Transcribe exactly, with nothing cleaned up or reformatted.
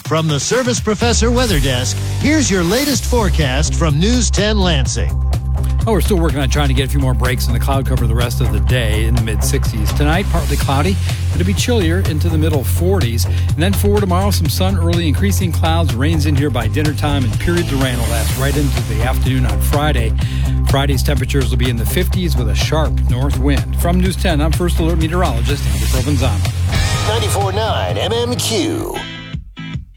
From the Service Professor Weather Desk, here's your latest forecast from News ten Lansing. Oh, we're still working on trying to get a few more breaks in the cloud cover the rest of the day in the mid sixties. Tonight, partly cloudy. It'll be chillier into the middle forties. And then for tomorrow, some sun, early increasing clouds, rains in here by dinner time, and periods of rain will last right into the afternoon on Friday. Friday's temperatures will be in the fifties with a sharp north wind. From News ten, I'm First Alert Meteorologist Andy Provenzano. ninety-four point nine M M Q.